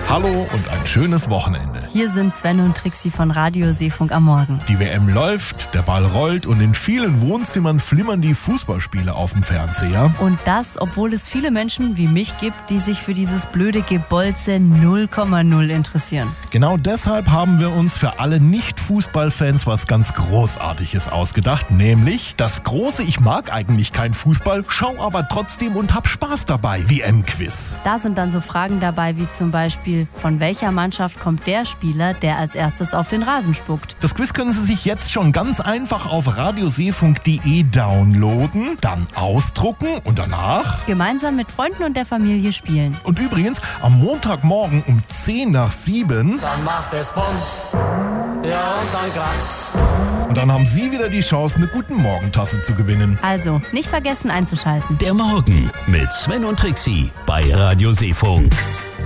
Hallo und ein schönes Wochenende. Hier sind Sven und Trixi von Radio Seefunk am Morgen. Die WM läuft, der Ball rollt und in vielen Wohnzimmern flimmern die Fußballspiele auf dem Fernseher. Und das, obwohl es viele Menschen wie mich gibt, die sich für dieses blöde Gebolze 0,0 interessieren. Genau deshalb haben wir uns für alle Nicht-Fußballfans was ganz Großartiges ausgedacht, nämlich das große Ich mag eigentlich keinen Fußball, schau aber trotzdem und hab Spaß dabei, WM-Quiz. Da sind dann so Fragen dabei wie zum Beispiel, von welcher Mannschaft kommt der Spieler, der als erstes auf den Rasen spuckt? Das Quiz können Sie sich jetzt schon ganz einfach auf radioseefunk.de downloaden, dann ausdrucken und danach Gemeinsam mit Freunden und der Familie spielen. Und übrigens, am Montagmorgen um 6:10. Dann macht es Pump, ja und dann kracht's. Und dann haben Sie wieder die Chance, eine guten Morgentasse zu gewinnen. Also, nicht vergessen einzuschalten. Der Morgen mit Sven und Trixi bei Radio Seefunk.